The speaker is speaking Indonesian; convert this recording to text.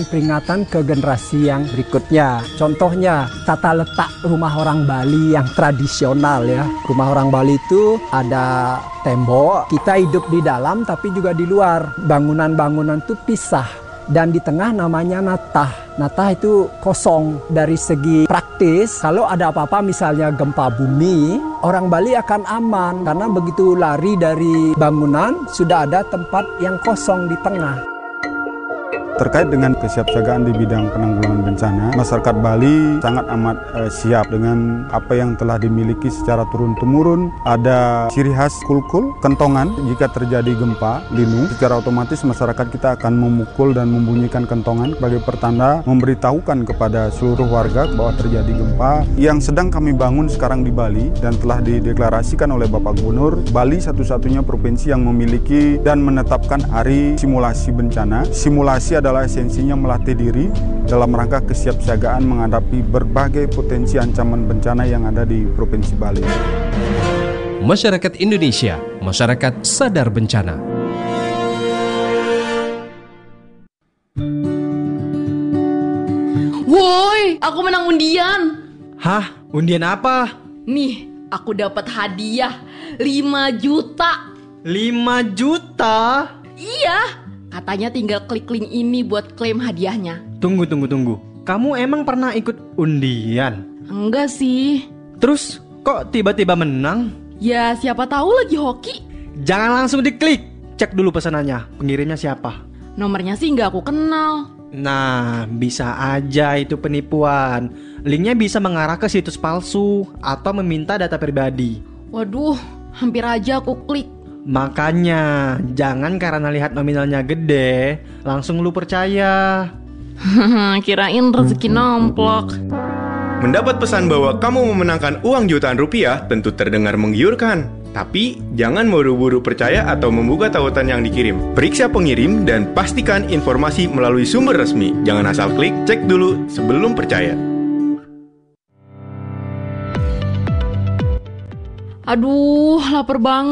Peringatan ke generasi yang berikutnya. Contohnya tata letak rumah orang Bali yang tradisional ya. Rumah orang Bali itu ada tembok, kita hidup di dalam tapi juga di luar. Bangunan-bangunan itu pisah dan di tengah namanya natah. Natah itu kosong. Dari segi praktis, kalau ada apa-apa misalnya gempa bumi, orang Bali akan aman karena begitu lari dari bangunan sudah ada tempat yang kosong di tengah. Terkait dengan kesiapsiagaan di bidang penanggulangan bencana, masyarakat Bali sangat amat siap dengan apa yang telah dimiliki secara turun-temurun. Ada ciri khas kulkul, kentongan. Jika terjadi gempa, linu, secara otomatis masyarakat kita akan memukul dan membunyikan kentongan sebagai pertanda memberitahukan kepada seluruh warga bahwa terjadi gempa. Yang sedang kami bangun sekarang di Bali dan telah dideklarasikan oleh Bapak Gubernur, Bali satu-satunya provinsi yang memiliki dan menetapkan hari simulasi bencana. Simulasi adalah esensinya melatih diri dalam rangka kesiapsiagaan menghadapi berbagai potensi ancaman bencana yang ada di Provinsi Bali. Masyarakat Indonesia, masyarakat sadar bencana. Woi, aku menang undian. Hah? Undian apa? Nih, aku dapat hadiah 5 juta. 5 juta? Iya. Katanya tinggal klik link ini buat klaim hadiahnya. Tunggu. Kamu emang pernah ikut undian? Enggak sih. Terus kok tiba-tiba menang? Ya siapa tahu lagi hoki. Jangan langsung diklik. Cek dulu pesanannya. Pengirimnya siapa? Nomornya sih nggak aku kenal. Nah, bisa aja itu penipuan. Linknya bisa mengarah ke situs palsu atau meminta data pribadi. Waduh, hampir aja aku klik. Makanya, jangan karena lihat nominalnya gede, langsung lu percaya. Kirain rezeki nomplok. Mendapat pesan bahwa kamu memenangkan uang jutaan rupiah tentu terdengar menggiurkan. Tapi, jangan buru-buru percaya atau membuka tautan yang dikirim. Periksa pengirim dan pastikan informasi melalui sumber resmi. Jangan asal klik, cek dulu sebelum percaya. Aduh, lapar banget.